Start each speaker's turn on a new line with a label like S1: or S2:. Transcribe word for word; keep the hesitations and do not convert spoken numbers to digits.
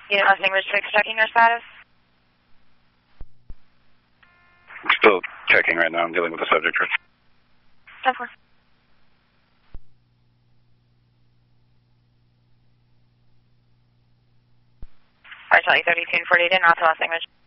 S1: Unit Los English six, checking your status.
S2: I'm still checking right now. I'm dealing with the subject.
S1: ten four. Alright, Charlie thirty-two and forty-eight in, also Los English.